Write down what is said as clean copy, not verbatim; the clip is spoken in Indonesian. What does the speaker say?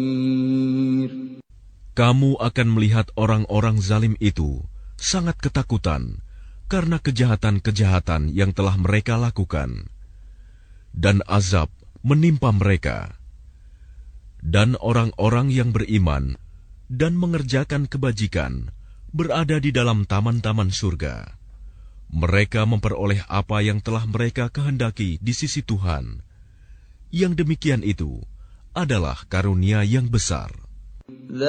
Kamu akan melihat orang-orang zalim itu sangat ketakutan karena kejahatan-kejahatan yang telah mereka lakukan, dan azab menimpa mereka. Dan orang-orang yang beriman dan mengerjakan kebajikan berada di dalam taman-taman surga. Mereka memperoleh apa yang telah mereka kehendaki di sisi Tuhan. Yang demikian itu adalah karunia yang besar.